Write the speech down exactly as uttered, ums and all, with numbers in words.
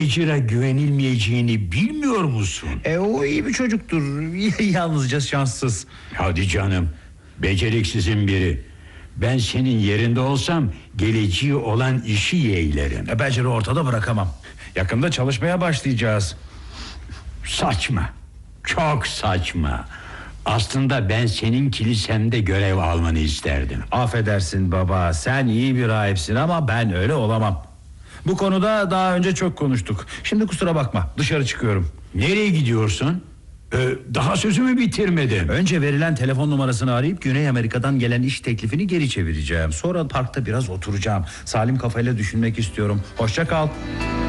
Hicra güvenilmeyeceğini bilmiyor musun? E o iyi bir çocuktur. Yalnızca şanssız. Hadi canım, beceriksizin biri. Ben senin yerinde olsam geleceği olan işi yeğlerim. E, beceri ortada bırakamam. Yakında çalışmaya başlayacağız. Saçma. Çok saçma. Aslında ben senin kilisende görev almanı isterdim. Affedersin baba, sen iyi bir rahipsin ama ben öyle olamam. Bu konuda daha önce çok konuştuk. Şimdi kusura bakma, dışarı çıkıyorum. Nereye gidiyorsun? Ee, daha sözümü bitirmedim. Önce verilen telefon numarasını arayıp Güney Amerika'dan gelen iş teklifini geri çevireceğim. Sonra parkta biraz oturacağım. Salim kafayla düşünmek istiyorum. Hoşça kal.